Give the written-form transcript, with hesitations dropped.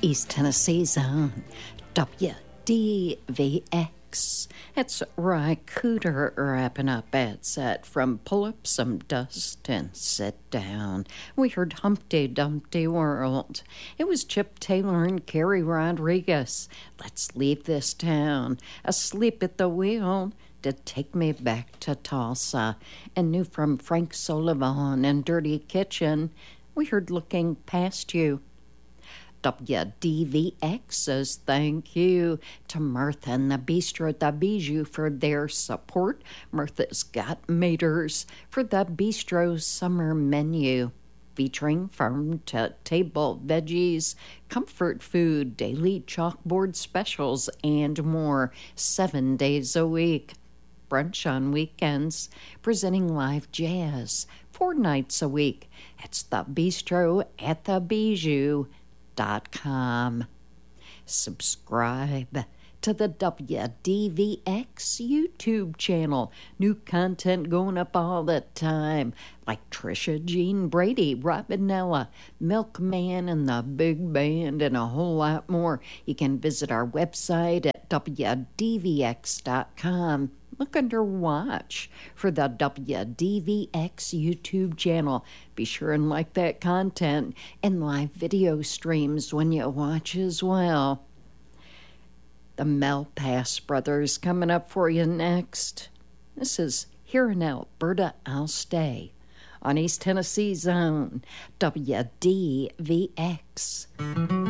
East Tennessee Zone, WDVX. It's Ry Cooder wrapping up at set from Pull Up Some Dust and Sit Down. We heard Humpty Dumpty World. It was Chip Taylor and Carrie Rodriguez. Let's Leave This Town. Asleep at the Wheel to Take Me Back to Tulsa. And new from Frank Sullivan and Dirty Kitchen. We heard Looking Past You. WDVX says thank you to Martha and the Bistro at the Bijou for their support. Martha's got Maters for the Bistro's summer menu, featuring farm-to-table veggies, comfort food, daily chalkboard specials, and more 7 days a week. Brunch on weekends, presenting live jazz 4 nights a week. It's the Bistro at the Bijou. Subscribe to the WDVX YouTube channel. New content going up all the time, like Trisha Jean Brady, Robinella, Milkman and the Big Band, and a whole lot more. You can visit our website at WDVX.com. Look under Watch for the WDVX YouTube channel. Be sure and like that content and live video streams when you watch as well. The Mel Pass Brothers coming up for you next. This is Here in Alberta I'll Stay on East Tennessee Zone, WDVX.